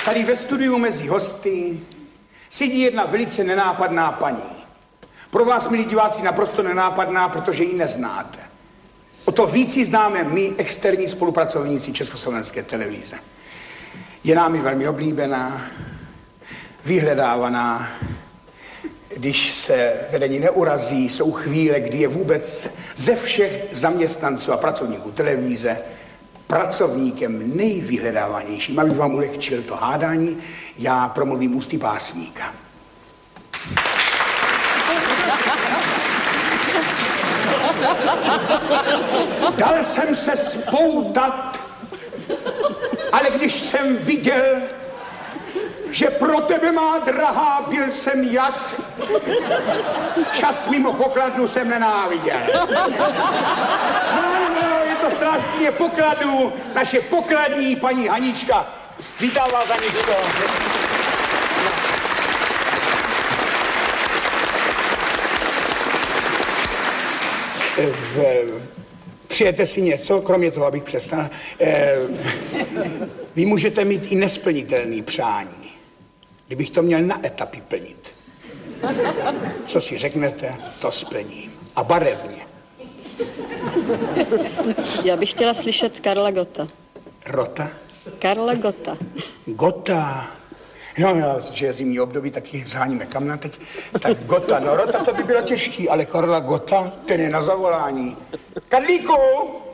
Tady ve studiu mezi hosty sedí jedna velice nenápadná paní. Pro vás, milí diváci, naprosto nenápadná, protože ji neznáte. O to víc ji známe my, externí spolupracovníci Československé televize. Je námi velmi oblíbená, vyhledávaná. Když se vedení neurazí, jsou chvíle, kdy je vůbec ze všech zaměstnanců a pracovníků televize pracovníkem nejvyhledávanějším. Abych vám ulehčil to hádání, já promluvím ústy básníka. Dal jsem se spoutat, ale když jsem viděl, že pro tebe, má drahá, byl jsem jad, čas mimo pokladnu jsem nenáviděl. No, je to strážkyně pokladu, naše pokladní paní Hanička. Vítám vás, Haničko. Přijete si něco, kromě toho, abych přestal. Vy můžete mít i nesplnitelný přání, kdybych to měl na etapy plnit. Co si řeknete, to splním. A barevně. Já bych chtěla slyšet Karla Gotta. Rota? Karla Gotta. Gotta. No, že je zimní období, taky zháníme kamna teď. Tak Gotta, no Rota to by bylo těžký, ale Karla Gotta, ten je na zavolání. Karlíku!